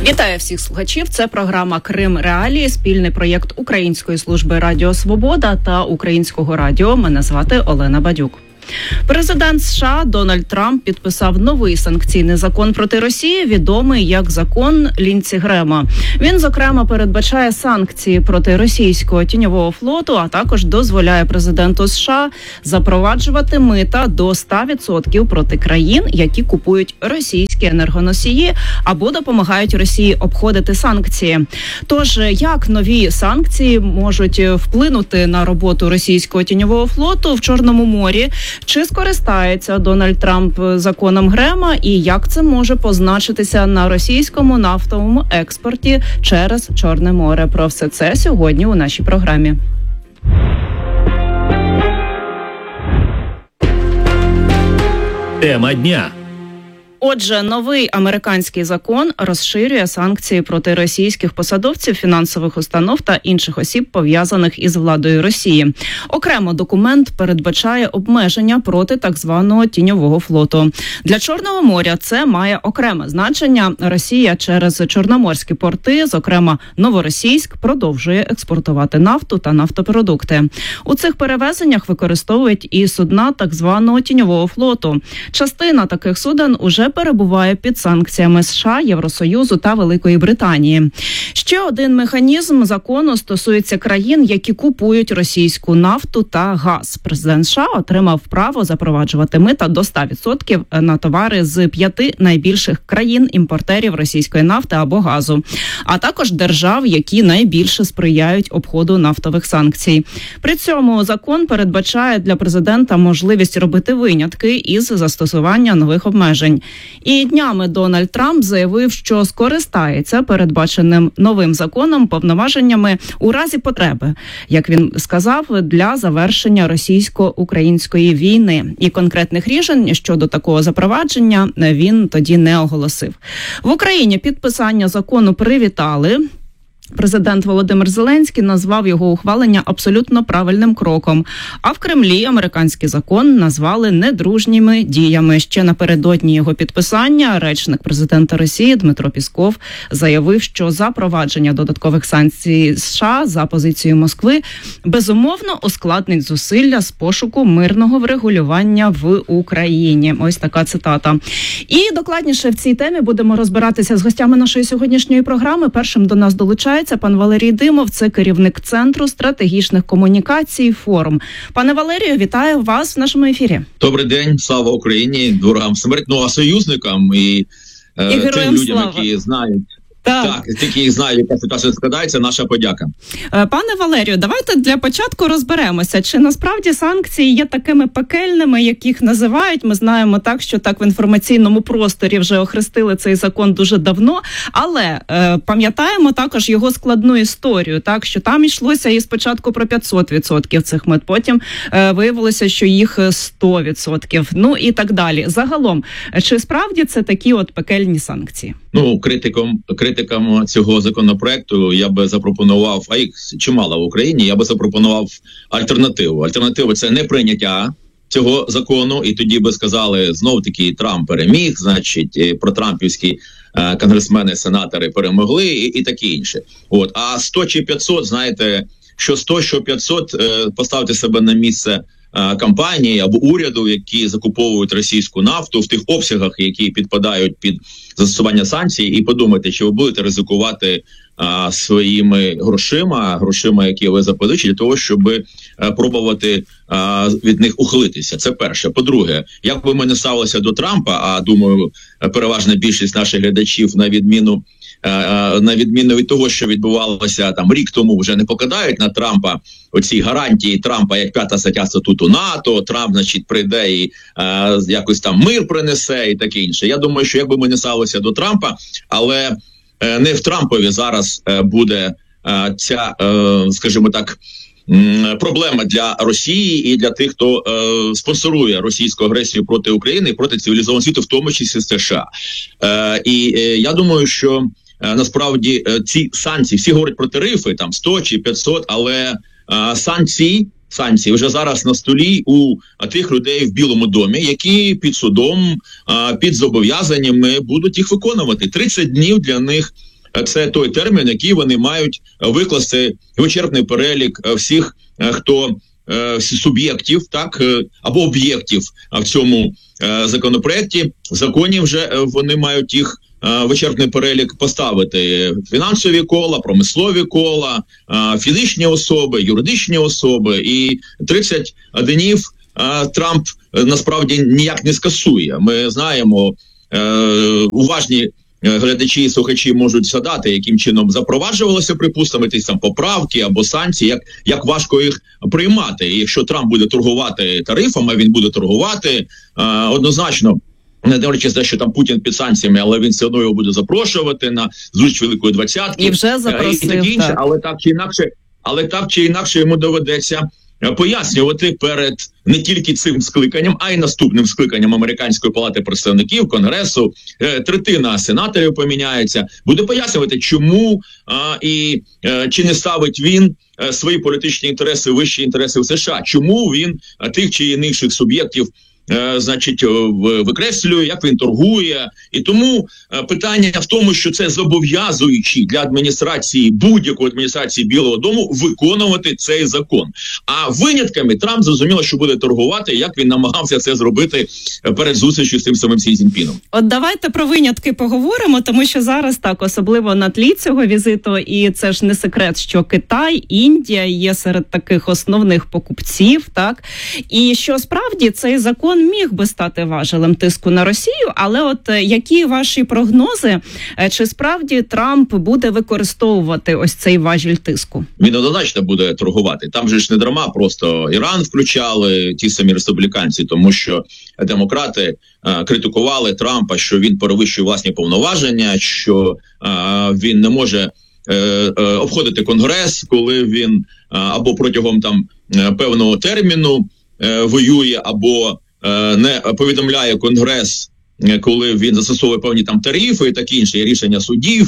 Вітаю всіх слухачів. Це програма «Крим Реалії», спільний проєкт Української служби Радіо Свобода та Українського радіо. Мене звати Олена Бадюк. Президент США Дональд Трамп підписав новий санкційний закон проти Росії, відомий як закон Лінці Грема. Він, зокрема, передбачає санкції проти російського тіньового флоту, а також дозволяє президенту США запроваджувати мита до 100% проти країн, які купують російські енергоносії або допомагають Росії обходити санкції. Тож, як нові санкції можуть вплинути на роботу російського тіньового флоту в Чорному морі? Чи скористається Дональд Трамп законом Грема і як це може позначитися на російському нафтовому експорті через Чорне море? Про все це сьогодні у нашій програмі. Тема дня. Отже, новий американський закон розширює санкції проти російських посадовців, фінансових установ та інших осіб, пов'язаних із владою Росії. Окремо документ передбачає обмеження проти так званого тіньового флоту. Для Чорного моря це має окреме значення. Росія через чорноморські порти, зокрема Новоросійськ, продовжує експортувати нафту та нафтопродукти. У цих перевезеннях використовують і судна так званого тіньового флоту. Частина таких суден уже перебуває під санкціями США, Євросоюзу та Великої Британії. Ще один механізм закону стосується країн, які купують російську нафту та газ. Президент США отримав право запроваджувати мита до 100% на товари з 5 найбільших країн-імпортерів російської нафти або газу, а також держав, які найбільше сприяють обходу нафтових санкцій. При цьому закон передбачає для президента можливість робити винятки із застосування нових обмежень. І днями Дональд Трамп заявив, що скористається передбаченим новим законом повноваженнями у разі потреби, як він сказав, для завершення російсько-української війни. І конкретних рішень щодо такого запровадження він тоді не оголосив. В Україні підписання закону привітали. Президент Володимир Зеленський назвав його ухвалення абсолютно правильним кроком. А в Кремлі американський закон назвали недружніми діями. Ще напередодні його підписання речник президента Росії Дмитро Пісков заявив, що запровадження додаткових санкцій США за позицією Москви безумовно ускладнить зусилля з пошуку мирного врегулювання в Україні. Ось така цитата. І докладніше в цій темі будемо розбиратися з гостями нашої сьогоднішньої програми. Першим до нас долучається пан Валерій Димов, це керівник Центру стратегічних комунікацій «Форум». Пане Валерію, вітаю вас в нашому ефірі. Добрий день, слава Україні, ворогам смерть, а союзникам і тим людям, слава. Які знають. Так, тільки знаю, яка ситуація складається, наша подяка. Пане Валерію, давайте для початку розберемося, чи насправді санкції є такими пекельними, як їх називають. Ми знаємо так, що так в інформаційному просторі вже охрестили цей закон дуже давно, але пам'ятаємо також його складну історію, так, що там йшлося і спочатку про 500% цих мит, потім виявилося, що їх 100%, ну і так далі. Загалом, чи справді це такі от пекельні санкції? Ну, критикам цього законопроекту я би запропонував, а їх чимало в Україні, я би запропонував альтернативу. Альтернатива – це не прийняття цього закону, і тоді би сказали, знов-таки Трамп переміг, значить, протрампівські конгресмени, сенатори перемогли і таке інше. От. А 100 чи 500, знаєте, що 100, що 500, поставте себе на місце компанії або уряду, які закуповують російську нафту в тих обсягах, які підпадають під застосування санкцій, і подумайте, чи ви будете ризикувати своїми грошима, які ви запозичили, для того, щоб пробувати від них ухилитися. Це перше. По-друге, як би ми не ставилися до Трампа, а думаю, переважна більшість наших глядачів, на відміну від того, що відбувалося там рік тому, вже не покидають на Трампа оці гарантії Трампа, як 5 стаття статуту НАТО, Трамп, значить, прийде і якось там мир принесе і таке інше. Я думаю, що якби ми не ставилися до Трампа, але не в Трампові зараз буде ця, скажімо так, проблема для Росії і для тих, хто спонсорує російську агресію проти України і проти цивілізованого світу, в тому числі США. І я думаю, що насправді ці санкції, всі говорять про тарифи, там 100 чи 500, але санкції вже зараз на столі у тих людей в Білому домі, які під судом, під зобов'язаннями будуть їх виконувати. 30 днів для них це той термін, який вони мають викласти вичерпний перелік всіх, хто суб'єктів, так, або об'єктів в цьому законопроекті. В законі вже вони мають їх вичерпний перелік поставити: фінансові кола, промислові кола, фізичні особи, юридичні особи. І 30 днів Трамп насправді ніяк не скасує. Ми знаємо, уважні глядачі і слухачі можуть згадати, яким чином запроваджувалося, припустимо, ті там поправки або санкції, як важко їх приймати. І якщо Трамп буде торгувати тарифами, він буде торгувати однозначно, не дивлячись на те, що там Путін під санкціями, але він все одно його буде запрошувати на зустріч Великої Двадцятки. І вже запросив, і таке інше, так. Але так чи інакше йому доведеться пояснювати перед не тільки цим скликанням, а й наступним скликанням Американської палати представників, Конгресу, третина сенаторів поміняється, буде пояснювати, чому і чи не ставить він свої політичні інтереси, вищі інтереси в США, чому він тих чи інших суб'єктів викреслює, як він торгує. І тому питання в тому, що це зобов'язуючи для адміністрації, будь-якої адміністрації Білого дому виконувати цей закон. А винятками Трамп зрозуміло, що буде торгувати, як він намагався це зробити перед зустрічю з тим самим Сі Цзіньпіном. От давайте про винятки поговоримо, тому що зараз так, особливо на тлі цього візиту, і це ж не секрет, що Китай, Індія є серед таких основних покупців, так? І що справді цей закон міг би стати важелем тиску на Росію, але от які ваші прогнози, чи справді Трамп буде використовувати ось цей важіль тиску? Він однозначно буде торгувати. Там же ж не дарма просто Іран включали, ті самі республіканці, тому що демократи критикували Трампа, що він перевищує власні повноваження, що він не може обходити Конгрес, коли він або протягом там певного терміну воює, або не повідомляє Конгрес, коли він застосовує певні там тарифи і таке інше, рішення судів.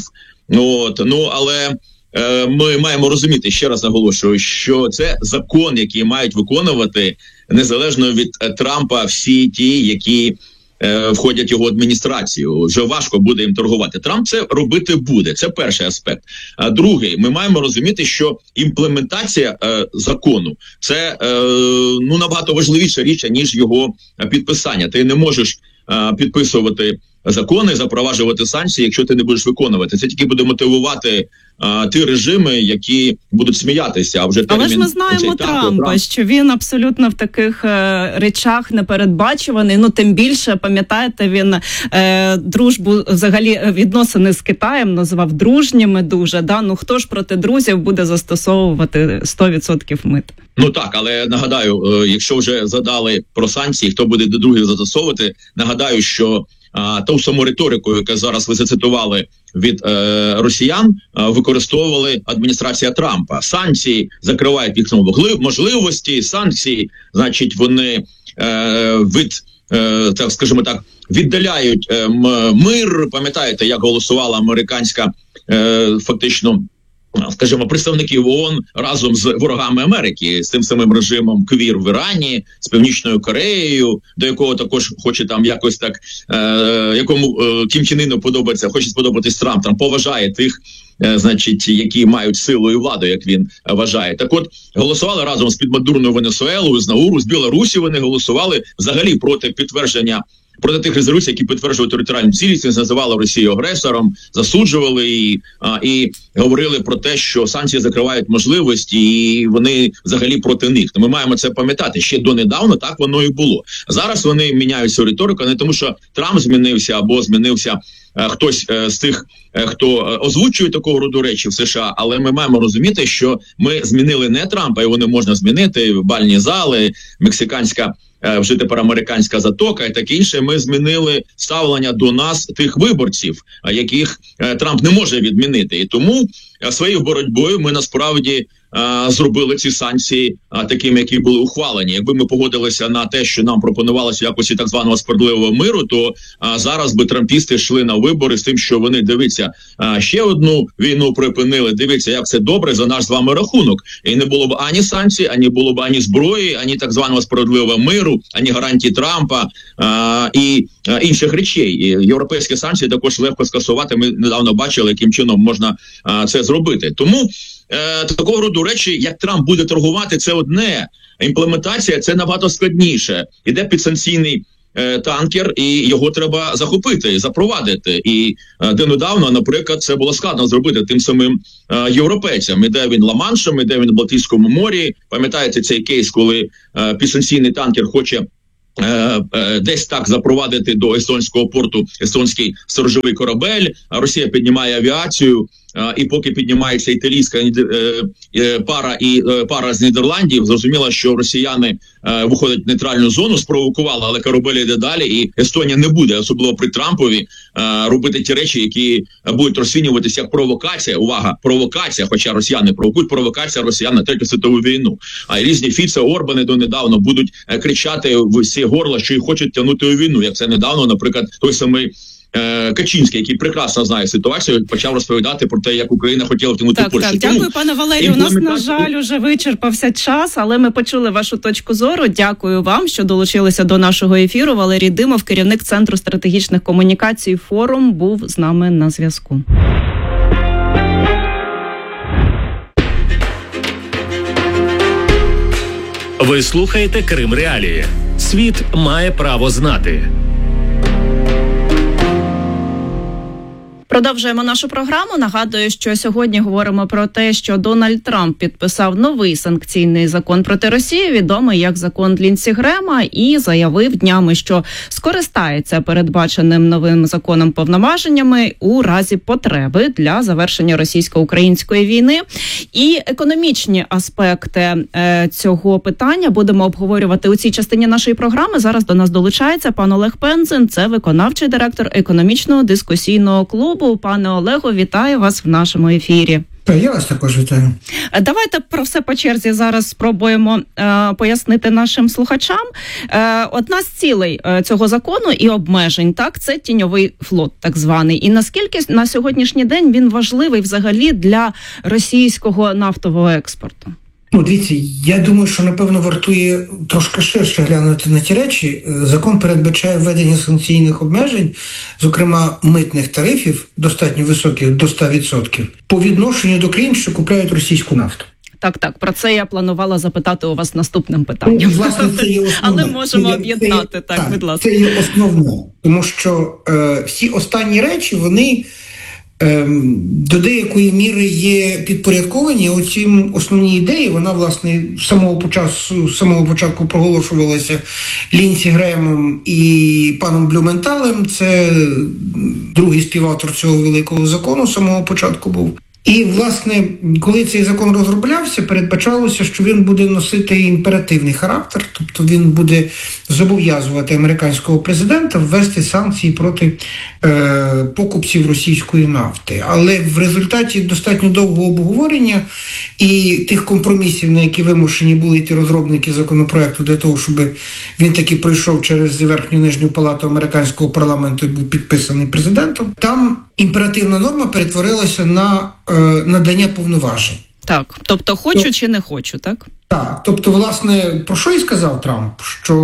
Але ми маємо розуміти, ще раз наголошую, що це закон, який мають виконувати незалежно від Трампа всі ті, які входять в його адміністрацію. Вже важко буде їм торгувати. Трамп це робити буде. Це перший аспект. А другий, ми маємо розуміти, що імплементація закону – це набагато важливіша річ, ніж його підписання. Ти не можеш підписувати закони, запроваджувати санкції, якщо ти не будеш виконувати. Це тільки буде мотивувати ті режими, які будуть сміятися. А вже але ж ми знаємо Трампа, що він абсолютно в таких речах непередбачуваний. Тим більше, пам'ятаєте, він дружбу, взагалі відносини з Китаєм назвав дружніми дуже. Да? Хто ж проти друзів буде застосовувати 100% мит? Так, але нагадаю, якщо вже задали про санкції, хто буде до других застосовувати, нагадаю, що ту саму риторику, яку зараз ви зацитували від росіян, використовували адміністрація Трампа. Санкції закривають їх можливості, санкції, значить, вони віддаляють мир. Пам'ятаєте, як голосувала американська фактично, представників ООН разом з ворогами Америки, з тим самим режимом КВІР в Ірані, з Північною Кореєю, до якого також хоче там якось так, якому Кім Чен Іну хоче сподобатись Трамп, там поважає тих, які мають силу і владу, як він вважає. Так от, голосували разом з підмадурною Венесуелою, з Науру, з Білорусі вони голосували взагалі проти тих резолюцій, які підтверджували територіальну цілісність, називали Росію агресором, засуджували і говорили про те, що санкції закривають можливості, і вони взагалі проти них. Ми маємо це пам'ятати. Ще донедавна так воно і було. Зараз вони міняють цю риторику, не тому що Трамп змінився або змінився хтось з тих, хто озвучує такого роду речі в США, але ми маємо розуміти, що ми змінили не Трампа, його не можна змінити, бальні зали, мексиканська, вже тепер американська затока і таке інше. Ми змінили ставлення до нас тих виборців, яких Трамп не може відмінити. І тому своєю боротьбою ми насправді зробили ці санкції такими, які були ухвалені. Якби ми погодилися на те, що нам пропонувалося в якості так званого справедливого миру, то зараз би трампісти йшли на вибори з тим, що вони, дивіться, ще одну війну припинили, дивіться, як це добре за наш з вами рахунок. І не було б ані санкцій, ані було б ані зброї, ані так званого справедливого миру, ані гарантій Трампа і інших речей. І європейські санкції також легко скасувати. Ми недавно бачили, яким чином можна це зробити. Тому такого роду речі, як Трамп буде торгувати, це одне. Імплементація – це набагато складніше. Іде підсанкційний танкер, і його треба захопити, запровадити. І недавно, наприклад, це було складно зробити тим самим європейцям. Іде він Ла-Маншем, іде він в Балтійському морі. Пам'ятаєте цей кейс, коли підсанкційний танкер хоче десь так запровадити до естонського порту естонський сторожовий корабель, а Росія піднімає авіацію, і поки піднімається італійська пара з Нідерландів, зрозуміло, що росіяни виходять в нейтральну зону, спровокували, але корабель йде далі, і Естонія не буде, особливо при Трампові, робити ті речі, які будуть розцінюватися як провокація. Увага, провокація, хоча росіяни провокують, провокація росіян на Третю світову війну. А різні Фіце, Орбани донедавна будуть кричати в всі горла, що їх хочуть тягнути у війну, як це недавно, наприклад, той самий Качинський, який прекрасно знає ситуацію, почав розповідати про те, як Україна хотіла втягнути Польщу. Так, дякую, пане Валерію. У нас, на жаль, уже вичерпався час, але ми почули вашу точку зору. Дякую вам, що долучилися до нашого ефіру. Валерій Димов, керівник Центру стратегічних комунікацій «Форум», був з нами на зв'язку. Ви слухаєте Крим Реалії. Світ має право знати. Продовжуємо нашу програму. Нагадую, що сьогодні говоримо про те, що Дональд Трамп підписав новий санкційний закон проти Росії, відомий як закон Лінсі Грема, і заявив днями, що скористається передбаченим новим законом повноваженнями у разі потреби для завершення російсько-української війни. І економічні аспекти цього питання будемо обговорювати у цій частині нашої програми. Зараз до нас долучається пан Олег Пензин, це виконавчий директор економічного дискусійного клубу. Пане Олего, вітаю вас в нашому ефірі. Я вас також вітаю. Давайте про все по черзі зараз спробуємо пояснити нашим слухачам. Одна з цілей цього закону і обмежень, так, це тіньовий флот, так званий. І наскільки на сьогоднішній день він важливий взагалі для російського нафтового експорту? Дивіться, я думаю, що, напевно, вартує трошки ширше глянути на ті речі. Закон передбачає введення санкційних обмежень, зокрема митних тарифів, достатньо високих, до 100%, по відношенню до країн, що купляють російську нафту. Так, про це я планувала запитати у вас наступним питанням. Власне, це є основне. Але можемо об'єднати, так, будь ласка. Це є основне, тому що всі останні речі, вони до деякої міри є підпорядковані оці основні ідеї. Вона, власне, з самого початку проголошувалася Лінсі Гремом і паном Блюменталем. Це другий співавтор цього великого закону з самого початку був. І, власне, коли цей закон розроблявся, передбачалося, що він буде носити імперативний характер, тобто він буде зобов'язувати американського президента ввести санкції проти покупців російської нафти. Але в результаті достатньо довгого обговорення і тих компромісів, на які вимушені були йти розробники законопроекту для того, щоб він таки пройшов через верхню і нижню палату американського парламенту і був підписаний президентом, там імперативна норма перетворилася на надання повноважень. Так, тобто хочу чи не хочу, так? Так, тобто, власне, про що і сказав Трамп? Що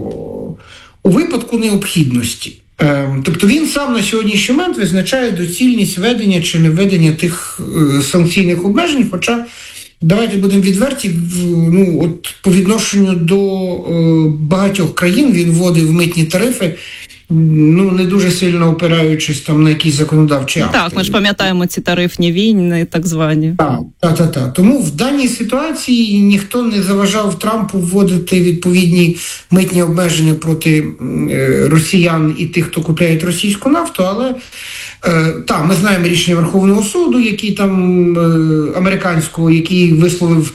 у випадку необхідності, тобто він сам на сьогоднішній момент визначає доцільність введення чи не введення тих санкційних обмежень, хоча давайте будемо відверті, по відношенню до багатьох країн він вводив митні тарифи, не дуже сильно опираючись там на якісь законодавчі акти. Так, ми ж пам'ятаємо ці тарифні війни, так звані. Так. Тому в даній ситуації ніхто не заважав Трампу вводити відповідні митні обмеження проти росіян і тих, хто купляє російську нафту, але Так, ми знаємо рішення Верховного суду, який там американського, який висловив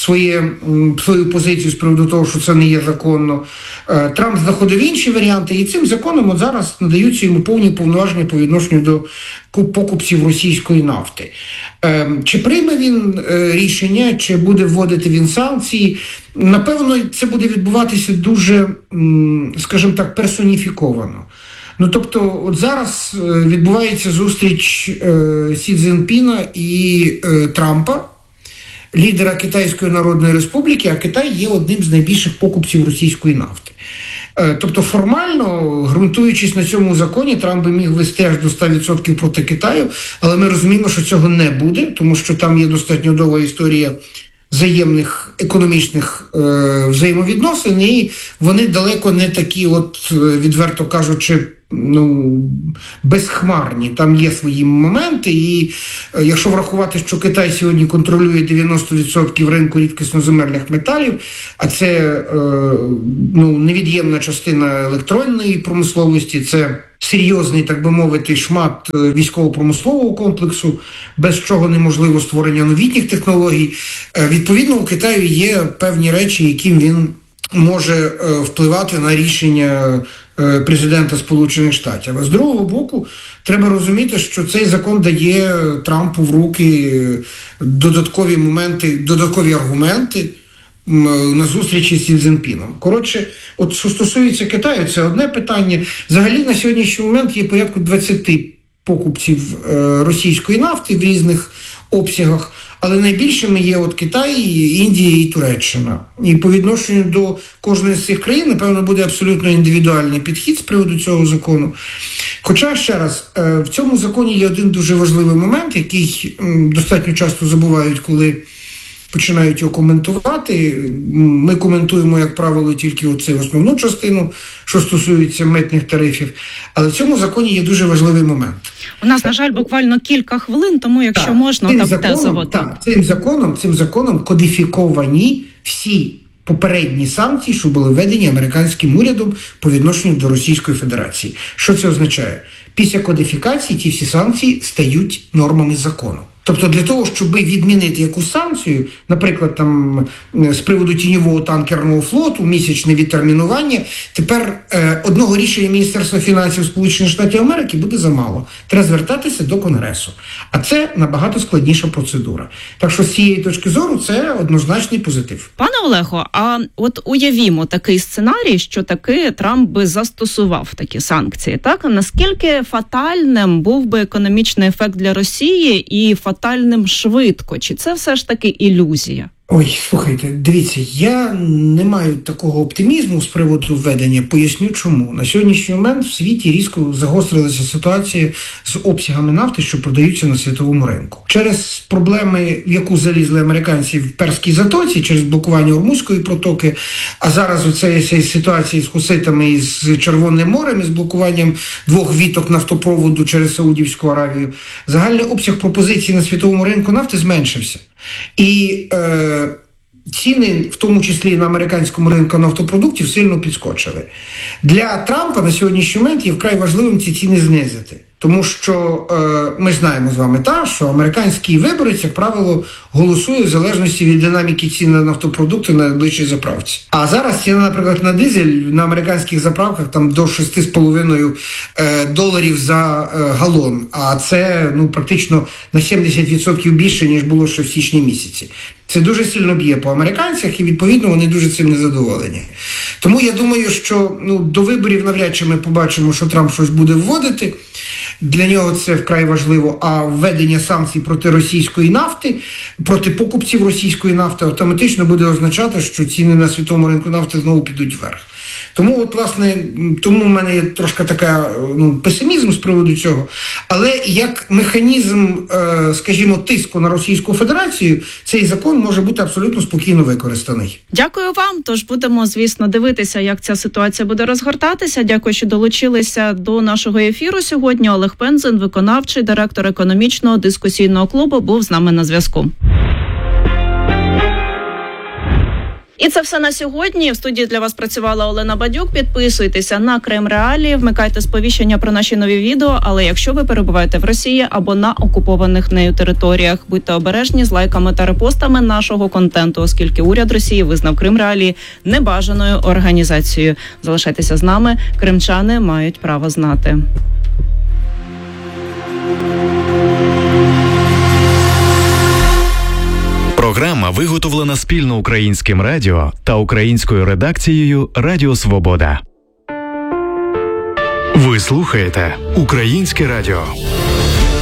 свою позицію з приводу того, що це не є законно. Трамп знаходив інші варіанти, і цим законом от зараз надаються йому повні повноваження по відношенню до покупців російської нафти. Чи прийме він рішення, чи буде вводити він санкції? Напевно, це буде відбуватися дуже, скажімо так, персоніфіковано. Тобто, от зараз відбувається зустріч Сі Цзіньпіна і Трампа, лідера Китайської Народної Республіки, а Китай є одним з найбільших покупців російської нафти. Тобто формально, ґрунтуючись на цьому законі, Трамп би міг вести аж до 100% проти Китаю, але ми розуміємо, що цього не буде, тому що там є достатньо довга історія взаємних економічних взаємовідносин, і вони далеко не такі, от відверто кажучи, безхмарні. Там є свої моменти, і якщо врахувати, що Китай сьогодні контролює 90% ринку рідкісноземельних металів, а це невід'ємна частина електронної промисловості, це серйозний, так би мовити, шмат військово-промислового комплексу, без чого неможливо створення новітніх технологій. Відповідно, у Китаю є певні речі, яким він може впливати на рішення президента Сполучених Штатів. А з другого боку, треба розуміти, що цей закон дає Трампу в руки додаткові моменти, додаткові аргументи на зустрічі з Сі Цзіньпіном. Коротше, от що стосується Китаю, це одне питання. Взагалі на сьогоднішній момент є порядку 20 покупців російської нафти в різних обсягах, але найбільшими є от Китай, Індія і Туреччина. І по відношенню до кожної з цих країн, напевно, буде абсолютно індивідуальний підхід з приводу цього закону. Хоча, ще раз, в цьому законі є один дуже важливий момент, який достатньо часто забувають, коли починають його коментувати. Ми коментуємо, як правило, тільки оцю основну частину, що стосується митних тарифів. Але в цьому законі є дуже важливий момент. У нас, на жаль, буквально кілька хвилин, тому якщо можна, так тезово. Так, цим законом кодифіковані всі попередні санкції, що були введені американським урядом по відношенню до Російської Федерації. Що це означає? Після кодифікації ті всі санкції стають нормами закону. Тобто для того, щоб відмінити якусь санкцію, наприклад, там з приводу тіньового танкерного флоту, місячне відтермінування, тепер одного рішення Міністерства фінансів Сполучених Штатів Америки буде замало. Треба звертатися до Конгресу. А це набагато складніша процедура. Так що з цієї точки зору це однозначний позитив. Пане Олего, а от уявімо такий сценарій, що таки Трамп би застосував такі санкції, так? А наскільки фатальним був би економічний ефект для Росії і фатальним швидко? Чи це все ж таки ілюзія? Ой, слухайте, дивіться, я не маю такого оптимізму з приводу введення. Поясню чому. На сьогоднішній момент в світі різко загострилася ситуація з обсягами нафти, що продаються на світовому ринку. Через проблеми, в яку залізли американці в Перській затоці, через блокування Ормузької протоки, а зараз оця ситуація з хуситами і з Червоним морем, і з блокуванням 2 віток нафтопроводу через Саудівську Аравію, загальний обсяг пропозицій на світовому ринку нафти зменшився. І ціни, в тому числі на американському ринку нафтопродуктів, сильно підскочили. Для Трампа на сьогоднішній момент є вкрай важливим ці ціни знизити. Тому що ми знаємо з вами, що американський виборець, як правило, голосує в залежності від динаміки цін на нафтопродукти на найближчій заправці. А зараз ціна, наприклад, на дизель на американських заправках там до $6,5 за галон. А це практично на 70% більше, ніж було ще в січні місяці. Це дуже сильно б'є по американцях, і, відповідно, вони дуже цим незадоволені. Тому я думаю, що до виборів навряд чи ми побачимо, що Трамп щось буде вводити. Для нього це вкрай важливо. А введення санкцій проти російської нафти, проти покупців російської нафти автоматично буде означати, що ціни на світовому ринку нафти знову підуть вверх. Тому, тому в мене є трошки песимізм з приводу цього. Але як механізм, скажімо, тиску на Російську Федерацію, цей закон може бути абсолютно спокійно використаний. Дякую вам. Тож будемо, звісно, дивитися, як ця ситуація буде розгортатися. Дякую, що долучилися до нашого ефіру сьогодні. Олег Пензин, виконавчий директор економічного дискусійного клубу, був з нами на зв'язку. І це все на сьогодні. В студії для вас працювала Олена Бадюк. Підписуйтеся на Крим Реалії, вмикайте сповіщення про наші нові відео. Але якщо ви перебуваєте в Росії або на окупованих нею територіях, будьте обережні з лайками та репостами нашого контенту, оскільки уряд Росії визнав Крим Реалії небажаною організацією. Залишайтеся з нами. Кримчани мають право знати. Програма виготовлена спільно Українським радіо та українською редакцією Радіо Свобода. Ви слухаєте Українське радіо.